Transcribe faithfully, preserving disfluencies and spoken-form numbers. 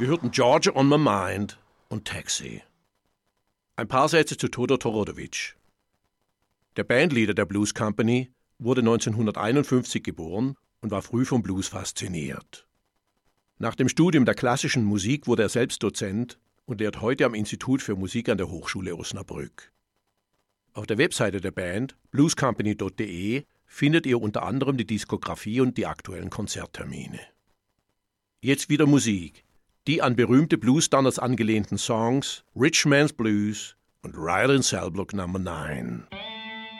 Wir hörten Georgia on My Mind und Taxi. Ein paar Sätze zu Todor Todorovic. Der Bandleader der Blues Company wurde neunzehnhunderteinundfünfzig geboren und war früh vom Blues fasziniert. Nach dem Studium der klassischen Musik wurde er selbst Dozent und lehrt heute am Institut für Musik an der Hochschule Osnabrück. Auf der Webseite der Band blues company punkt de findet ihr unter anderem die Diskografie und die aktuellen Konzerttermine. Jetzt wieder Musik. Die an berühmte Blues-Standards angelehnten Songs Rich Man's Blues und Ride in Cell Block Number neun.